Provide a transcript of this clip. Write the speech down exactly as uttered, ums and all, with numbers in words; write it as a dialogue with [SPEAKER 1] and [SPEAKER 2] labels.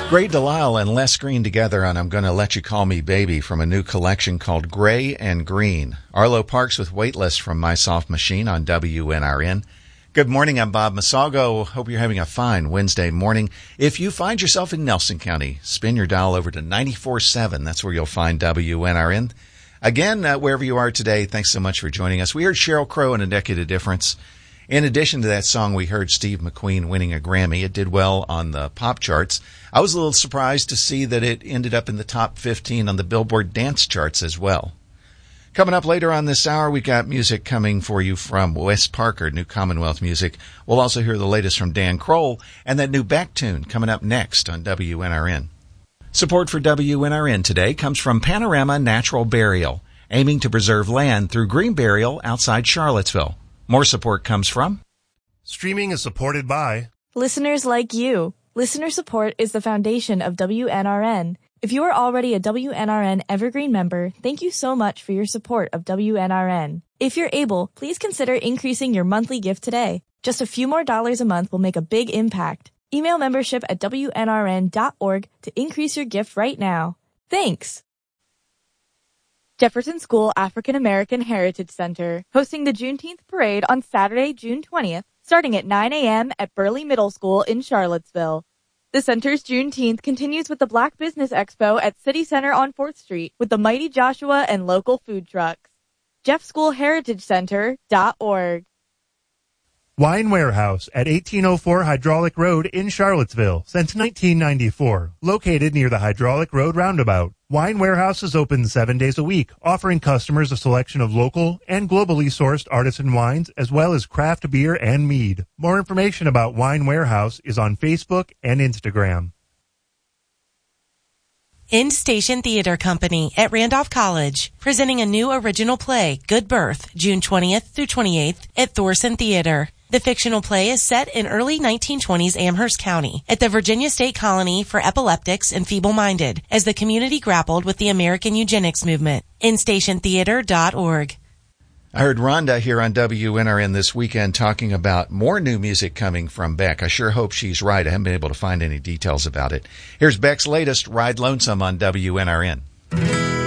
[SPEAKER 1] Gray Delisle and Les Green together on I'm Gonna Let You Call Me Baby from a new collection called Gray and Green. Arlo Parks with Weightless from My Soft Machine on W N R N. Good morning, I'm Bob Masalgo. Hope you're having a fine Wednesday morning. If you find yourself in Nelson County, spin your dial over to ninety-four point seven. That's where you'll find W N R N. Again, uh, wherever you are today, thanks so much for joining us. We heard Sheryl Crow in A Decade of Difference. In addition to that song, we heard Steve McQueen winning a Grammy. It did well on the pop charts. I was a little surprised to see that it ended up in the top fifteen on the Billboard dance charts as well. Coming up later on this hour, we got music coming for you from Wes Parker, new Commonwealth music. We'll also hear the latest from Dan Kroll and that new back tune coming up next on W N R N. Support for W N R N today comes from Panorama Natural Burial, aiming to preserve land through green burial outside Charlottesville. More support comes from...
[SPEAKER 2] Streaming is supported by...
[SPEAKER 3] listeners like you. Listener support is the foundation of W N R N. If you are already a W N R N Evergreen member, thank you so much for your support of W N R N. If you're able, please consider increasing your monthly gift today. Just a few more dollars a month will make a big impact. Email membership at W N R N dot org to increase your gift right now. Thanks! Jefferson School African American Heritage Center, hosting the Juneteenth Parade on Saturday, June twentieth, starting at nine a.m. at Burley Middle School in Charlottesville. The center's Juneteenth continues with the Black Business Expo at City Center on fourth Street with the Mighty Joshua and local food trucks. jeff school heritage center dot org.
[SPEAKER 2] Wine Warehouse at eighteen oh four Hydraulic Road in Charlottesville since nineteen ninety-four, located near the Hydraulic Road roundabout. Wine Warehouse is open seven days a week, offering customers a selection of local and globally sourced artisan wines, as well as craft beer and mead. More information about Wine Warehouse is on Facebook and Instagram.
[SPEAKER 4] In Station Theater Company at Randolph College, presenting a new original play, Good Birth, June twentieth through twenty-eighth at Thorson Theater. The fictional play is set in early nineteen twenties Amherst County at the Virginia State Colony for Epileptics and Feeble-Minded as the community grappled with the American eugenics movement. in station theater dot org.
[SPEAKER 1] I heard Rhonda here on W N R N this weekend talking about more new music coming from Beck. I sure hope she's right. I haven't been able to find any details about it. Here's Beck's latest, Ride Lonesome on W N R N.